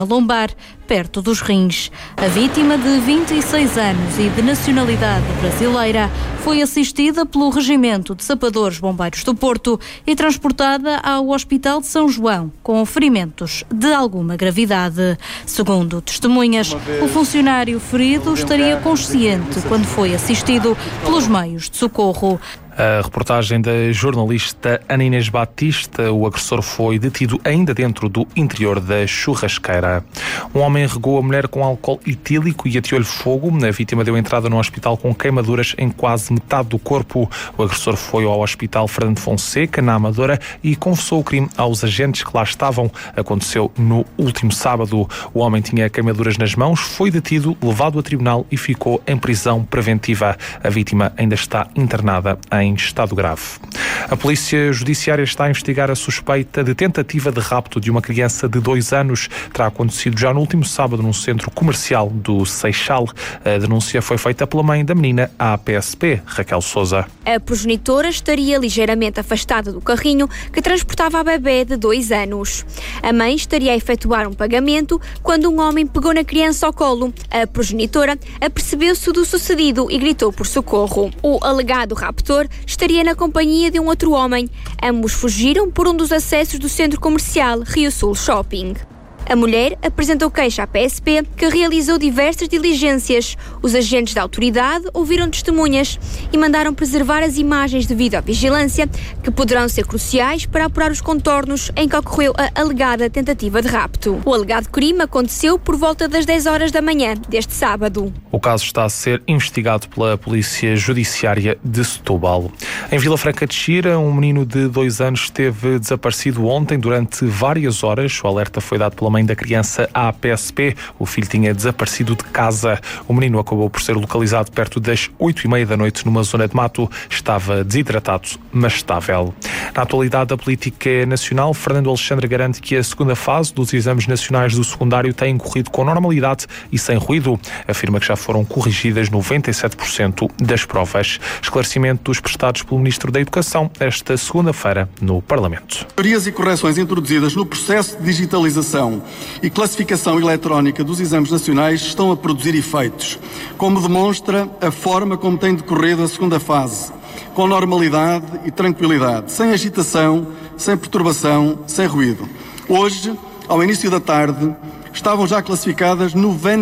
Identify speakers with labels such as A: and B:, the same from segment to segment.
A: lombar, perto dos rins. A vítima, de 26 anos e de nacionalidade brasileira, foi assistida pelo Regimento de Sapadores Bombeiros do Porto e transportada ao Hospital de São João, com ferimentos de alguma gravidade. Segundo testemunhas, o funcionário ferido estaria consciente quando foi assistido pelos meios de socorro.
B: A reportagem da jornalista Ana Inês Batista. O agressor foi detido ainda dentro do interior da churrasqueira. Um homem regou a mulher com álcool etílico e ateou-lhe fogo. A vítima deu entrada no hospital com queimaduras em quase metade do corpo. O agressor foi ao Hospital Fernando Fonseca, na Amadora, e confessou o crime aos agentes que lá estavam. Aconteceu no último sábado. O homem tinha queimaduras nas mãos, foi detido, levado a tribunal e ficou em prisão preventiva. A vítima ainda está internada em estado grave. A Polícia Judiciária está a investigar a suspeita de tentativa de rapto de uma criança de 2 anos. Terá acontecido já no último sábado num centro comercial do Seixal. A denúncia foi feita pela mãe da menina à PSP, Raquel Sousa.
C: A progenitora estaria ligeiramente afastada do carrinho que transportava a bebê de 2 anos. A mãe estaria a efetuar um pagamento quando um homem pegou na criança ao colo. A progenitora apercebeu-se do sucedido e gritou por socorro. O alegado raptor estaria na companhia de um outro homem. Ambos fugiram por um dos acessos do centro comercial Rio Sul Shopping. A mulher apresentou queixa à PSP, que realizou diversas diligências. Os agentes da autoridade ouviram testemunhas e mandaram preservar as imagens de videovigilância, que poderão ser cruciais para apurar os contornos em que ocorreu a alegada tentativa de rapto. O alegado crime aconteceu por volta das 10 horas da manhã deste sábado.
B: O caso está a ser investigado pela Polícia Judiciária de Setúbal. Em Vila Franca de Xira, um menino de 2 anos esteve desaparecido ontem durante várias horas. O alerta foi dado pela mãe da criança à PSP. O filho tinha desaparecido de casa. O menino acabou por ser localizado perto das 8h30 da noite numa zona de mato. Estava desidratado, mas estável. Na atualidade, a política nacional, Fernando Alexandre garante que a segunda fase dos exames nacionais do secundário tem corrido com normalidade e sem ruído. Afirma que já foram corrigidas 97% das provas. Esclarecimentos prestados pelo Ministro da Educação esta segunda-feira no Parlamento.
D: Melhorias e correções introduzidas no processo de digitalização e classificação eletrónica dos exames nacionais estão a produzir efeitos, como demonstra a forma como tem decorrido a segunda fase, com normalidade e tranquilidade, sem agitação, sem perturbação, sem ruído. Hoje, ao início da tarde, estavam já classificadas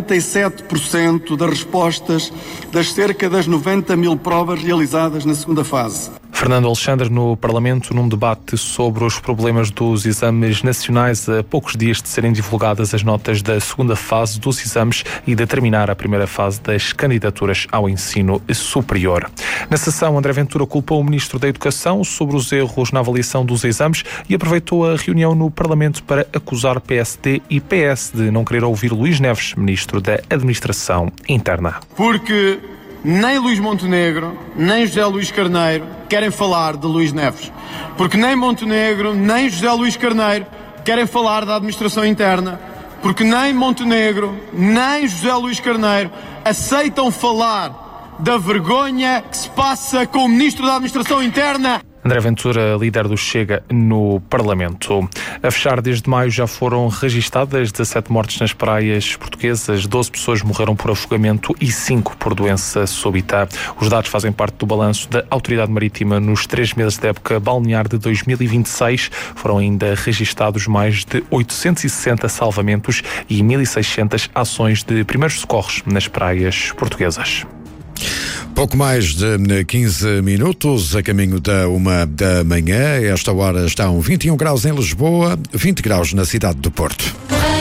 D: 97% das respostas das cerca das 90 mil provas realizadas na segunda fase.
B: Fernando Alexandre no Parlamento, num debate sobre os problemas dos exames nacionais, a poucos dias de serem divulgadas as notas da segunda fase dos exames e de terminar a primeira fase das candidaturas ao ensino superior. Na sessão, André Ventura culpou o Ministro da Educação sobre os erros na avaliação dos exames e aproveitou a reunião no Parlamento para acusar PSD e PS de não querer ouvir Luís Neves, Ministro da Administração Interna.
E: Porque nem Luís Montenegro, nem José Luís Carneiro querem falar de Luís Neves. Porque nem Montenegro, nem José Luís Carneiro querem falar da administração interna. Porque nem Montenegro, nem José Luís Carneiro aceitam falar da vergonha que se passa com o Ministro da Administração Interna.
B: André Ventura, líder do Chega no Parlamento. A fechar desde maio já foram registadas 17 mortes nas praias portuguesas, 12 pessoas morreram por afogamento e 5 por doença súbita. Os dados fazem parte do balanço da Autoridade Marítima nos 3 meses da época balnear de 2026. Foram ainda registados mais de 860 salvamentos e 1.600 ações de primeiros socorros nas praias portuguesas.
F: Pouco mais de 15 minutos a caminho da 1 da manhã. Esta hora estão 21 graus em Lisboa, 20 graus na cidade do Porto.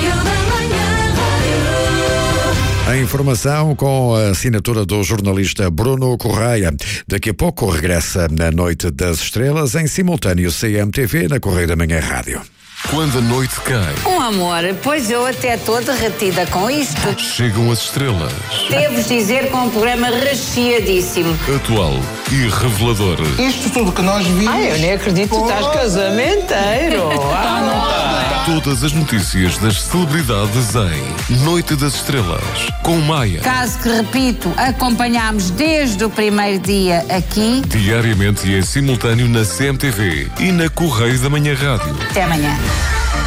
F: A informação com a assinatura do jornalista Bruno Correia. Daqui a pouco regressa na Noite das Estrelas em simultâneo CMTV na Correio da Manhã Rádio.
G: Quando a noite cai.
H: Amor, pois eu até estou derretida com isto.
G: Chegam as estrelas.
H: Devo dizer, com um programa recheadíssimo.
G: Atual e revelador.
I: Isto tudo que nós vimos.
H: Eu nem acredito que estás casamenteiro.
G: Todas as notícias das celebridades em Noite das Estrelas, com Maia.
H: Caso que, repito, acompanhámos desde o primeiro dia aqui.
G: Diariamente e em simultâneo na CMTV e na Correio da Manhã Rádio.
H: Até amanhã.